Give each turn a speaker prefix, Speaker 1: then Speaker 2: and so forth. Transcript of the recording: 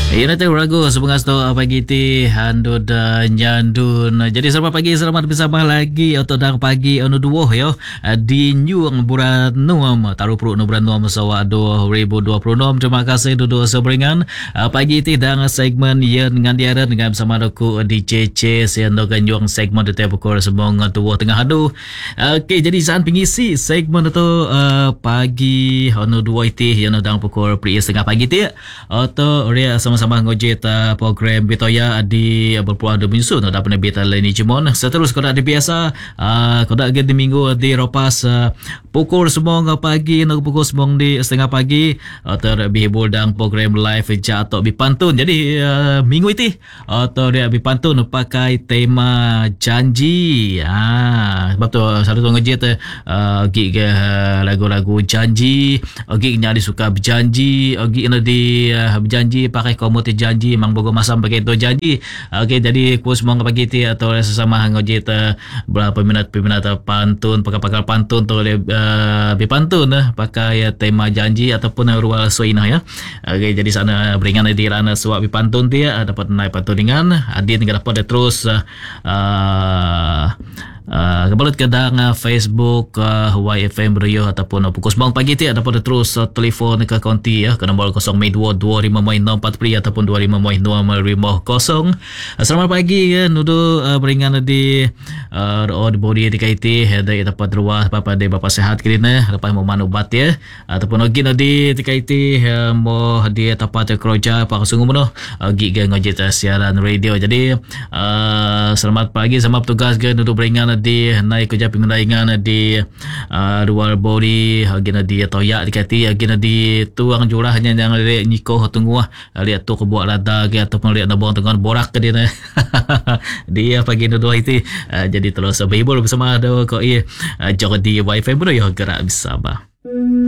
Speaker 1: Iya nanti ragu sebengas tu pagi ti handu dan nyandun. Jadi selamat pagi, selamat bersama lagi atau dang pagi anu duoh yo di nyuang bulan nuam taruh perut nu bulan nuam sawa 2026. Terima kasih duduk seberingan pagi ti dang segmen yen dengan diaran dengan bersama aku di CC siando ganjuang segmen di pukul semong duoh tengah adu. Okey jadi saat pengisi segmen itu pagi anu duoh ti yang dang pukul pri setengah pagi ti atau ria sama ngojet program Bitoya di berpulang de minsun ada pun beta leni jemon seterus kau ada biasa kau dah di minggu di ropas pukul semong pagi nak pukul semong di setengah pagi atau bihibul dang program live atau bipantun jadi minggu itu atau dia bipantun pakai tema janji sebab tu satu tu ngojet gig lagu-lagu janji gig nyari suka berjanji gig di berjanji pakai komote janji mang bogo masam pakai tu janji. Okey jadi ku semua pagi ti atau sesama ngojit berapa peminat pantun pakar pantun tu bipantun pakai tema janji ataupun rual soinah ya. Okey jadi sana beringan di rana suap bipantun ti dapat naik pantun dengan adin dapat terus kebalut kedang Facebook YFM Radio ataupun pukul 9 pagi ti dapat terus telefon ke konti ya ke nombor 0225 ataupun 25 Selamat pagi ya nudu beringan di body di kaiti ada dapat ruah bapa de bapa sehat kirina lepas mau manubat ya ataupun lagi di kaiti mau dia dapat kerja pak sungguh meno gig ngojit siaran radio jadi selamat pagi sama petugas ke nudu beringan di naik kerja pengendalian di luar body agina di toyak dikati agina di tuang jurahnya yang lihat nyiko tunggu lihat tu kebuat lada ke ataupun lihat nabong tengah borak ke dia dia pagi dua itu jadi terus berhibur bersama ada kau jauh di wifi bro ya gerak bersama